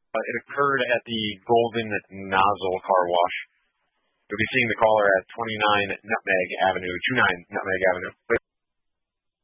It occurred at the Golden Nozzle Car Wash. You'll be seeing the caller at 29 Nutmeg Avenue.